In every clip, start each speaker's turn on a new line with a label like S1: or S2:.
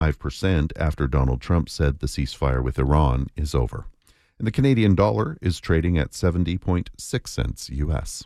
S1: 5% after Donald Trump said the ceasefire with Iran is over. And the Canadian dollar is trading at 70.6 cents U.S.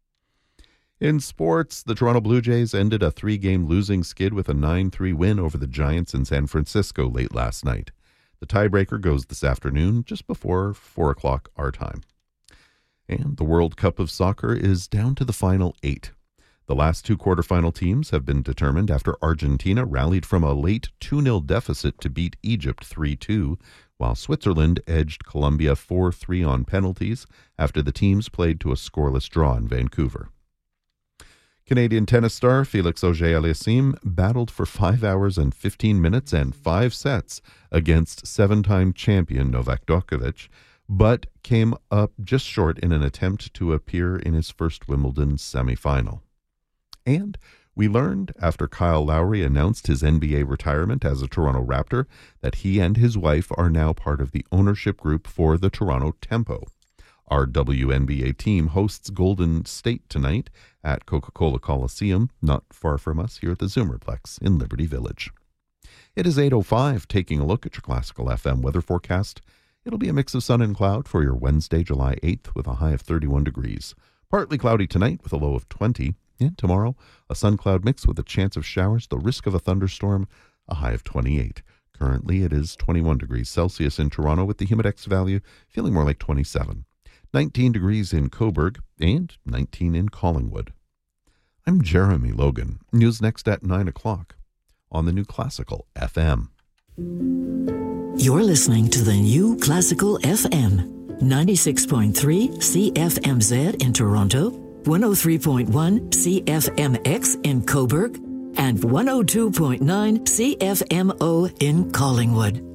S1: In sports, the Toronto Blue Jays ended a 3-game losing skid with a 9-3 win over the Giants in San Francisco late last night. The tiebreaker goes this afternoon, just before 4 o'clock our time. And the World Cup of Soccer is down to the final 8. The last 2 quarterfinal teams have been determined after Argentina rallied from a late 2-0 deficit to beat Egypt 3-2, while Switzerland edged Colombia 4-3 on penalties after the teams played to a scoreless draw in Vancouver. Canadian tennis star Felix Auger-Aliassime battled for 5 hours and 15 minutes and 5 sets against 7-time champion Novak Djokovic, but came up just short in an attempt to appear in his first Wimbledon semifinal. And we learned after Kyle Lowry announced his NBA retirement as a Toronto Raptor that he and his wife are now part of the ownership group for the Toronto Tempo. Our WNBA team hosts Golden State tonight at Coca-Cola Coliseum, not far from us here at the Zoomerplex in Liberty Village. It is 8:05, taking a look at your Classical FM weather forecast. It'll be a mix of sun and cloud for your Wednesday, July 8th, with a high of 31 degrees. Partly cloudy tonight with a low of 20. And tomorrow, a sun-cloud mix with a chance of showers, the risk of a thunderstorm, a high of 28. Currently, it is 21 degrees Celsius in Toronto with the humidex value feeling more like 27. 19 degrees in Cobourg and 19 in Collingwood. I'm Jeremy Logan. News next at 9 o'clock on the New Classical FM.
S2: You're listening to the New Classical FM, 96.3 CFMZ in Toronto, 103.1 CFMX in Cobourg, and 102.9 CFMO in Collingwood.